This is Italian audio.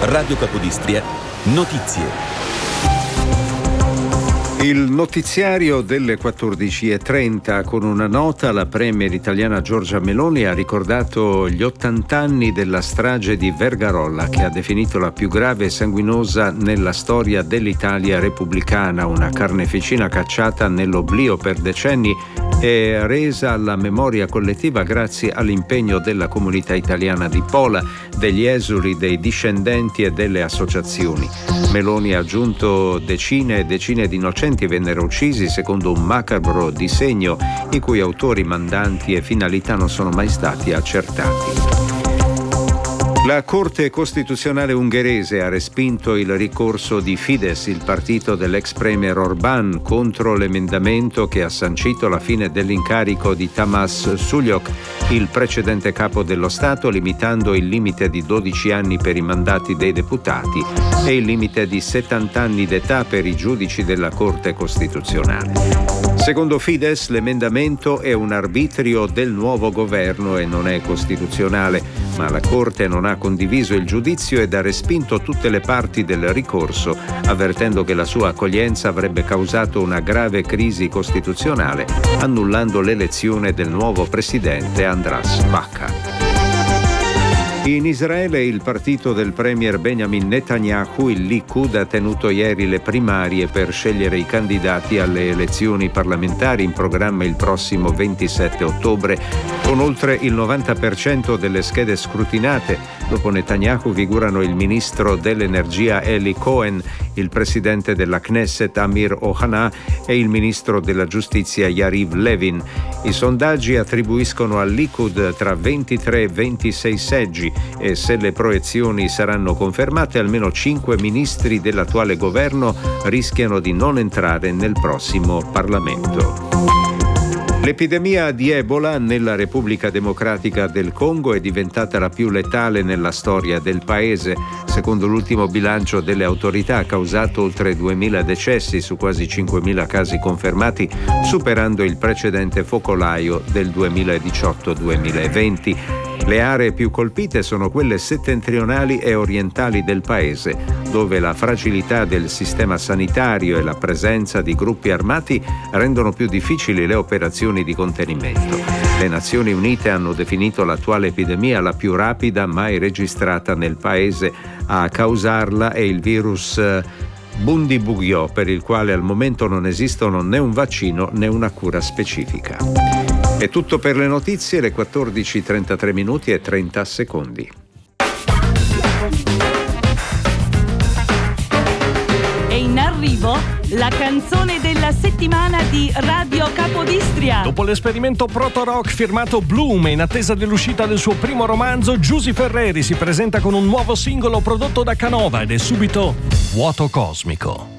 Radio Capodistria, notizie. Il notiziario delle 14.30. Con una nota, la premier italiana Giorgia Meloni ha ricordato gli 80 anni della strage di Vergarolla, che ha definito la più grave e sanguinosa nella storia dell'Italia repubblicana, una carneficina cacciata nell'oblio per decenni e resa alla memoria collettiva grazie all'impegno della comunità italiana di Pola, degli esuli, dei discendenti e delle associazioni. Meloni ha aggiunto decine e decine di innocenti vennero uccisi secondo un macabro disegno i cui autori, mandanti e finalità non sono mai stati accertati. La Corte Costituzionale ungherese ha respinto il ricorso di Fidesz, il partito dell'ex premier Orbán, contro l'emendamento che ha sancito la fine dell'incarico di Tamás Sullyok, il precedente capo dello Stato, limitando il limite di 12 anni per i mandati dei deputati e il limite di 70 anni d'età per i giudici della Corte Costituzionale. Secondo Fidesz, l'emendamento è un arbitrio del nuovo governo e non è costituzionale, ma la Corte non ha condiviso il giudizio ed ha respinto tutte le parti del ricorso, avvertendo che la sua accoglienza avrebbe causato una grave crisi costituzionale, annullando l'elezione del nuovo presidente Andras Bacha. In Israele il partito del premier Benjamin Netanyahu, il Likud, ha tenuto ieri le primarie per scegliere i candidati alle elezioni parlamentari in programma il prossimo 27 ottobre. Con oltre il 90% delle schede scrutinate, dopo Netanyahu figurano il ministro dell'energia Eli Cohen, il presidente della Knesset Amir Ohana e il ministro della giustizia Yariv Levin. I sondaggi attribuiscono al Likud tra 23 e 26 seggi e, se le proiezioni saranno confermate, almeno 5 ministri dell'attuale governo rischiano di non entrare nel prossimo Parlamento. L'epidemia di Ebola nella Repubblica Democratica del Congo è diventata la più letale nella storia del paese. Secondo l'ultimo bilancio delle autorità ha causato oltre 2.000 decessi su quasi 5.000 casi confermati, superando il precedente focolaio del 2018-2020. Le aree più colpite sono quelle settentrionali e orientali del paese, dove la fragilità del sistema sanitario e la presenza di gruppi armati rendono più difficili le operazioni di contenimento. Le Nazioni Unite hanno definito l'attuale epidemia la più rapida mai registrata nel paese. A causarla è il virus Bundibugyo, per il quale al momento non esistono né un vaccino né una cura specifica. È tutto per le notizie, le 14:33 minuti e 30 secondi. È in arrivo la canzone della settimana di Radio Capodistria. Dopo l'esperimento proto-rock firmato Bloom e in attesa dell'uscita del suo primo romanzo, Giusy Ferreri si presenta con un nuovo singolo prodotto da Canova ed è subito Vuoto Cosmico.